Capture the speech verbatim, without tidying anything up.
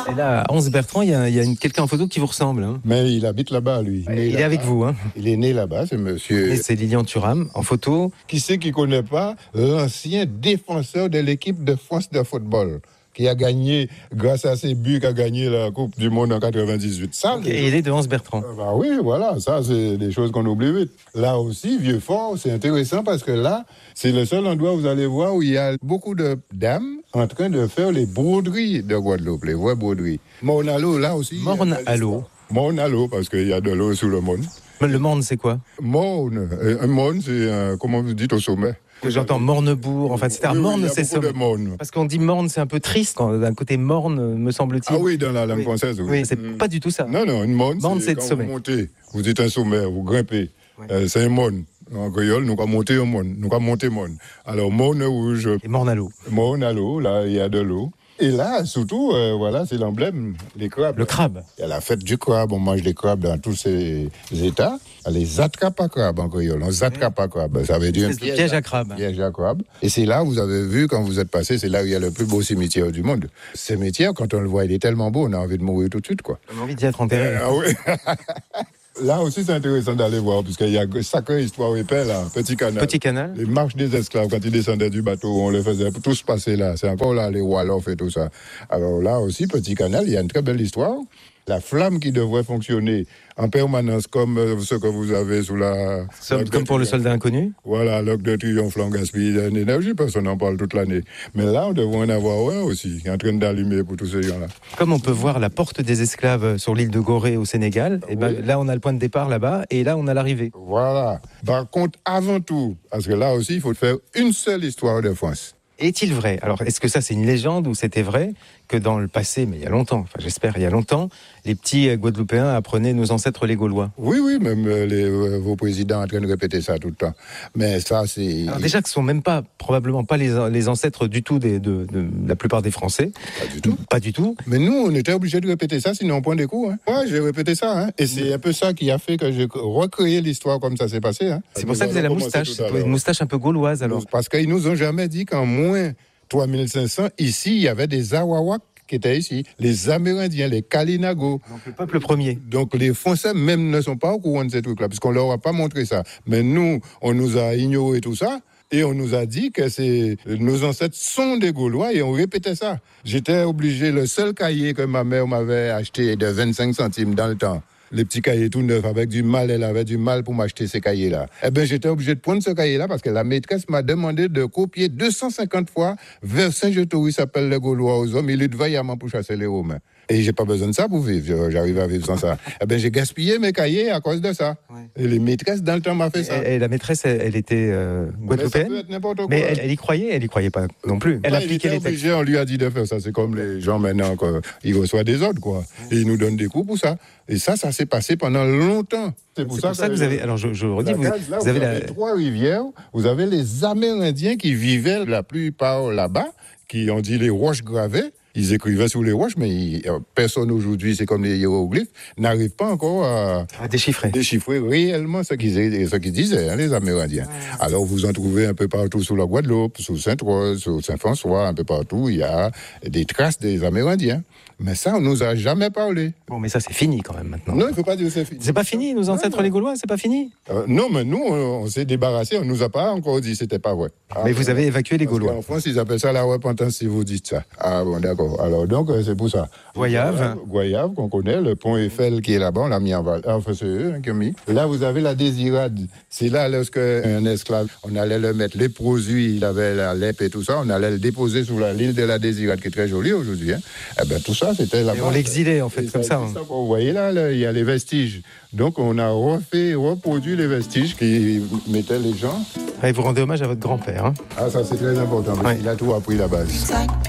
Et là, à Anse-Bertrand, il y a, il y a une- quelqu'un en photo qui vous ressemble. Hein. Mais il habite là-bas, lui. Il est là-bas. avec vous. Hein. Il est né là-bas, c'est monsieur. Et c'est Lilian Thuram, en photo. Qui c'est qui connaît pas l'ancien défenseur de l'équipe de France de football qui a gagné, grâce à ses buts, qui a gagné la Coupe du Monde en quatre-vingt-dix-huit. Ça, Okay, et il est de Anse-Bertrand. Euh, bah oui, voilà, ça, c'est des choses qu'on oublie vite. Là aussi, Vieux-Fort, c'est intéressant parce que là, c'est le seul endroit où vous allez voir où il y a beaucoup de dames en train de faire les broderies de Guadeloupe, les vraies broderies. Morne à l'eau, là aussi. Morne à l'eau. Morne à l'eau, parce qu'il y a de l'eau sous le monde. Le Morne, c'est quoi? Morne. Un morne, c'est, euh, comment vous dites, au sommet. J'entends Mornebourg, enfin, et cetera. Oui, oui, Morne, il y a c'est ça. beaucoup de morne. Parce qu'on dit Morne, c'est un peu triste, quand d'un côté Morne, me semble-t-il. Ah oui, dans la langue Oui. française, oui. Oui, c'est Mm. pas du tout ça. Non, non, une morne, Morne, c'est, c'est de quand sommet. vous montez, vous dites un sommet, vous grimpez. Oui. Euh, c'est un morne. En créole, nous avons monté un morne, nous avons monté morne. Alors, morne rouge, Et Morne à l'eau. morne à l'eau, là, il y a de l'eau. Et là, surtout, euh, voilà, c'est l'emblème, les crabes. Le crabe. Il y a la fête du crabe, on mange des crabes dans tous ces états. Les attrape à crabes en créole, on attrape à crabes. Ça veut dire un C'est le piège à crabe. piège à crabe. Et c'est là, vous avez vu, quand vous êtes passé, c'est là où il y a le plus beau cimetière du monde. Ce cimetière, quand on le voit, il est tellement beau, on a envie de mourir tout de suite, quoi. On a envie d'y être enterré. Ah oui. Là aussi, c'est intéressant d'aller voir, puisqu'il y a une sacrée histoire épais, là, Petit Canal. Petit Canal. Les marches des esclaves, quand ils descendaient du bateau, on les faisait tous passer là. C'est encore là, les Wolof et tout ça. Alors là aussi, Petit Canal, il y a une très belle histoire. La flamme qui devrait fonctionner en permanence, comme euh, ce que vous avez sous la... Comme, comme pour le soldat inconnu. Voilà, l'Arc de Triomphe, on gaspille d'énergie, parce qu'on en parle toute l'année. Mais là, on devrait en avoir un aussi, en train d'allumer pour tous ces gens-là. Comme on peut voir la porte des esclaves sur l'île de Gorée au Sénégal, et ben, Oui. là on a le point de départ là-bas, et là on a l'arrivée. Voilà. Par contre, avant tout, parce que là aussi, il faut faire une seule histoire de France. Est-il vrai? Alors, est-ce que ça, c'est une légende ou c'était vrai que dans le passé, mais il y a longtemps, enfin j'espère il y a longtemps, les petits euh, Guadeloupéens apprenaient nos ancêtres les Gaulois? Oui, oui, même euh, les, euh, vos présidents en train de répéter ça tout le temps. Mais ça, c'est... Alors déjà que ce sont même pas, probablement pas les, les ancêtres du tout des, de, de la plupart des Français. Pas du tout. Pas du tout. Mais nous, on était obligés de répéter ça, sinon on prend des coups. Hein. Moi, j'ai répété ça. Hein. Et c'est un peu ça qui a fait que j'ai recréé l'histoire comme ça s'est passé. Hein. C'est pour ça que vous avez la moustache, c'est une moustache un peu gauloise alors. Parce qu'ils nous ont jamais dit qu'en moins trois mille cinq cents, ici, il y avait des Awawaks qui étaient ici, les Amérindiens, les Kalinago. Donc le peuple premier. Donc les Français même ne sont pas au courant de ces trucs-là, parce qu'on leur a pas montré ça. Mais nous, on nous a ignoré tout ça. Et on nous a dit que c'est, nos ancêtres sont des Gaulois et on répétait ça. J'étais obligé, le seul cahier que ma mère m'avait acheté de vingt-cinq centimes dans le temps, les petits cahiers tout neufs avec du mal, elle avait du mal pour m'acheter ces cahiers-là. Eh bien, j'étais obligé de prendre ce cahier-là parce que la maîtresse m'a demandé de copier deux cent cinquante fois vers Saint-Jean-Toury s'appelle les Gaulois aux hommes, il est vaillamment pour chasser les Romains. Et j'ai pas besoin de ça pour vivre, j'arrive à vivre sans ça. Eh bien, j'ai gaspillé mes cahiers à cause de ça. Ouais. Et les maîtresses, dans le temps, m'ont fait ça. Et, et la maîtresse, elle, elle était euh, guadeloupéenne. Mais ça peut être n'importe quoi. Mais elle, elle y croyait, elle y croyait pas non plus. Elle ouais, appliquait les textes. On lui a dit de faire ça. C'est comme les gens maintenant, ils reçoivent des ordres, quoi. Et ils nous donnent des coups pour ça. Et ça, ça s'est passé pendant longtemps. C'est pour, ça, pour ça que vous avez. Alors, je, je redis, vous, là, vous avez, vous la... avez trois rivières. Vous avez les Amérindiens qui vivaient la plupart là-bas, qui ont dit les roches gravées. Ils écrivaient sur les roches, mais ils, personne aujourd'hui, c'est comme les hiéroglyphes, n'arrive pas encore à, à déchiffrer. déchiffrer réellement ce qu'ils, ce qu'ils disaient, hein, les Amérindiens. Ouais. Alors, vous en trouvez un peu partout sur la Guadeloupe, sur Sainte-Rose, sur Saint-François, un peu partout, il y a des traces des Amérindiens. Mais ça, on nous a jamais parlé. Bon, mais ça, c'est fini quand même maintenant. Non, il ne faut pas dire que c'est fini. C'est pas fini, nos ancêtres non, non. les Gaulois, c'est pas fini euh, Non, mais nous, on, on s'est débarrassé, on nous a pas encore dit que c'était pas vrai. Ah, mais vous avez évacué les Gaulois. En France, ils appellent ça la repentance si vous dites ça. Ah bon, d'accord. Alors donc, c'est pour ça. Goyave. Goyave, qu'on connaît, le pont Eiffel qui est là-bas, on l'a mis en val. Enfin, c'est eux hein, qui ont mis. Là, vous avez la désirade. C'est là, lorsque un esclave, on allait le mettre, les produits, il avait la lèpre et tout ça, on allait le déposer sur la l'île de la désirade, qui est très jolie aujourd'hui. Hein. Eh bien, tout ça, c'était là-bas. On l'exilait, en fait, et comme ça. Hein. ça vous voyez là, là, il y a les vestiges. Donc, on a refait, reproduit les vestiges qui mettaient les gens. Et vous rendez hommage à votre grand-père. Hein. Ah, ça, c'est très important, parce ouais. qu'il a tout appris là-bas.